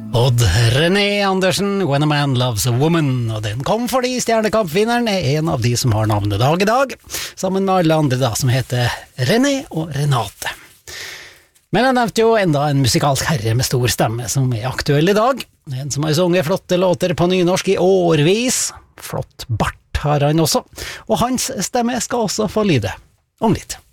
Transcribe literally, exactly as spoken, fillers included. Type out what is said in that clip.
Odd René Andersen, When a Man Loves a Woman, og den kom fordi Stjernekampvinneren er en av de som har navnet dag i dag, sammen med alle andre da som heter René og Renate. Men jeg nevnte jo enda en musikalsk herre med stor stemme som er aktuell i dag, en som har sunget flotte låter på nynorsk i årvis, flott bart har han også, og hans stemme skal også få lyde om litt.